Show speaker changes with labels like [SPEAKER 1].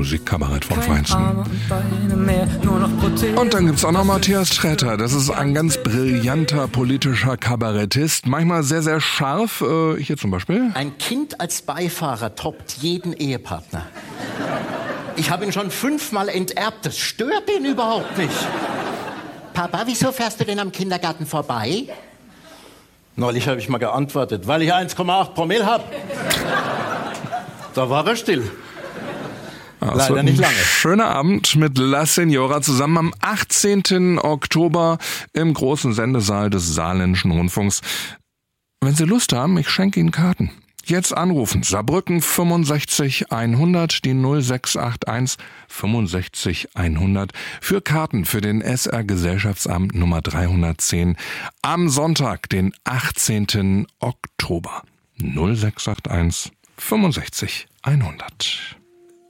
[SPEAKER 1] Musikkabarett vom Feinsten. Und dann gibt's auch noch Matthias Sträter. Das ist ein ganz brillanter politischer Kabarettist. Manchmal sehr, sehr scharf. Hier zum Beispiel.
[SPEAKER 2] Ein Kind als Beifahrer toppt jeden Ehepartner. Ich habe ihn schon 5-mal enterbt. Das stört ihn überhaupt nicht. Papa, wieso fährst du denn am Kindergarten vorbei? Neulich habe ich mal geantwortet, weil ich 1,8 Promille habe. Da war er still. Leider nicht lange.
[SPEAKER 1] Schöner Abend mit La Signora zusammen am 18. Oktober im großen Sendesaal des Saarländischen Rundfunks. Wenn Sie Lust haben, ich schenke Ihnen Karten. Jetzt anrufen. Saarbrücken 65 100, die 0681 65 100 für Karten für den SR Gesellschaftsabend Nummer 310 am Sonntag, den 18. Oktober. 0681 65 100.